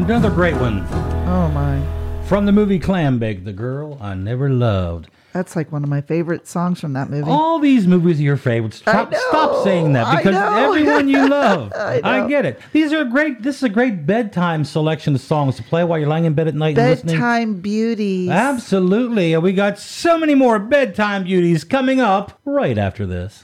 Another great one. Oh, my. From the movie Clambake, The Girl I Never Loved. That's like one of my favorite songs from that movie. All these movies are your favorites. Stop saying that because everyone you love. I get it. These are great. This is a great bedtime selection of songs to play while you're lying in bed at night and listening. Bedtime beauties. Absolutely. And we got so many more bedtime beauties coming up right after this.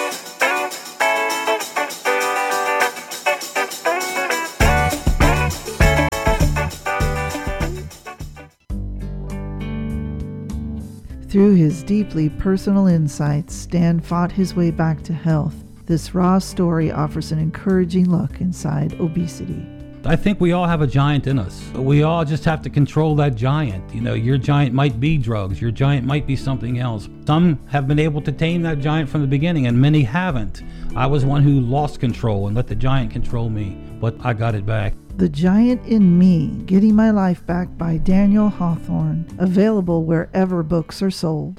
Through his deeply personal insights, Stan fought his way back to health. This raw story offers an encouraging look inside obesity. I think we all have a giant in us. We all just have to control that giant. You know, your giant might be drugs. Your giant might be something else. Some have been able to tame that giant from the beginning, and many haven't. I was one who lost control and let the giant control me, but I got it back. The Giant in Me, Getting My Life Back by Daniel Hawthorne. Available wherever books are sold.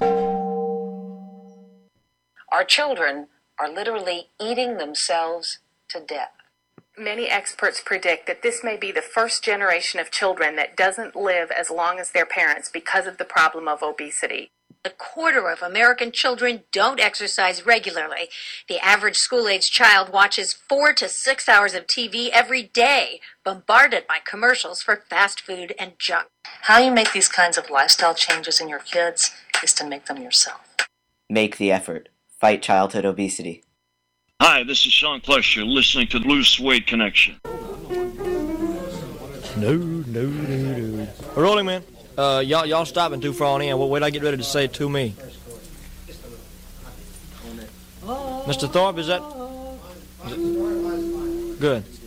Our children are literally eating themselves to death. Many experts predict that this may be the first generation of children that doesn't live as long as their parents because of the problem of obesity. A quarter of American children don't exercise regularly. The average school-age child watches 4 to 6 hours of TV every day, bombarded by commercials for fast food and junk. How you make these kinds of lifestyle changes in your kids is to make them yourself. Make the effort. Fight childhood obesity. Hi, this is Sean Plush. You're listening to the Blue Suede Connection. No. We're rolling, man. Y'all stopping too far on in. Wait till I get ready to say it to me. Mr. Thorpe, is it? Good.